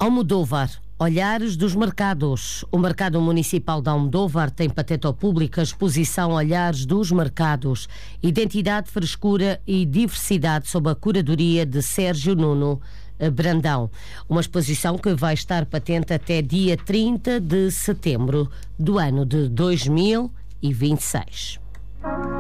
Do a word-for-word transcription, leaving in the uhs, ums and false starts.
Almodóvar, Olhares dos Mercados. O Mercado Municipal de Almodóvar tem patente ao público a exposição Olhares dos Mercados, Identidade, Frescura e Diversidade, sob a curadoria de Sérgio Nuno Brandão. Uma exposição que vai estar patente até dia trinta de setembro do ano de dois mil e vinte e seis.